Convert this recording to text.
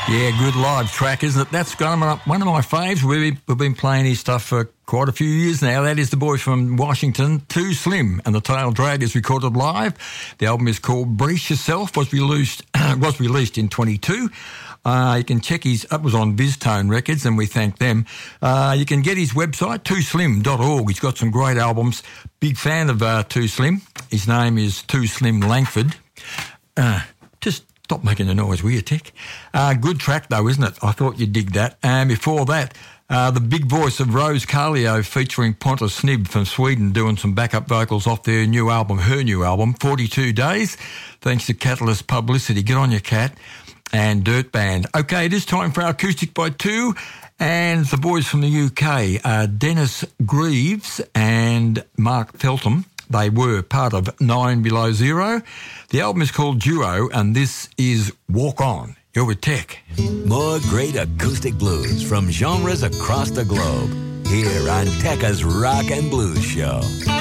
Yeah, good live track, isn't it? That's one of my faves. We've been playing his stuff for quite a few years now. That is the boy from Washington, Too Slim, and the Tail Drag is recorded live. The album is called Brace Yourself, was released in 22. You can check that was on VizTone Records, and we thank them. You can get his website, tooslim.org. He's got some great albums. Big fan of Too Slim. His name is Too Slim Langford. Just stop making a noise, will you, Tick? Good track, though, isn't it? I thought you'd dig that. And before that, the big voice of Rose Carlio featuring Pontus Snibb from Sweden doing some backup vocals off her new album, 42 Days, thanks to Catalyst Publicity. Get on your cat. And Dirt Band. Okay, it is time for our Acoustic by Two, and the boys from the UK, Dennis Greaves and Mark Feltham. They were part of 9 Below Zero. The album is called Duo, and this is Walk On. You're with Tech. More great acoustic blues from genres across the globe. Here on Tekka's Rock and Blues Show.